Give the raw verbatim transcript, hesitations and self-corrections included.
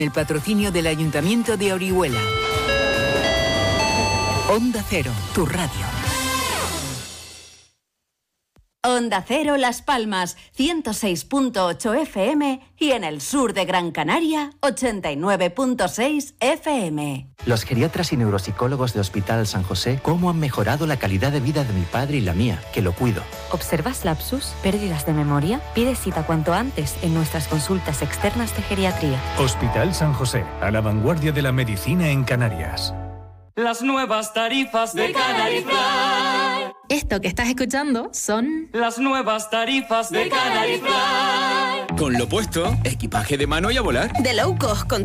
El patrocinio del Ayuntamiento de Orihuela. Onda Cero, tu radio. Onda Cero Las Palmas, ciento seis punto ocho F M y en el sur de Gran Canaria, ochenta y nueve punto seis F M. Los geriatras y neuropsicólogos de Hospital San José, ¿cómo han mejorado la calidad de vida de mi padre y la mía, que lo cuido? ¿Observas lapsus, pérdidas de memoria? Pide cita cuanto antes en nuestras consultas externas de geriatría. Hospital San José, a la vanguardia de la medicina en Canarias. Las nuevas tarifas de Canary Fly. Esto que estás escuchando son las nuevas tarifas de Canary Fly. Con lo puesto, equipaje de mano y a volar. De low cost con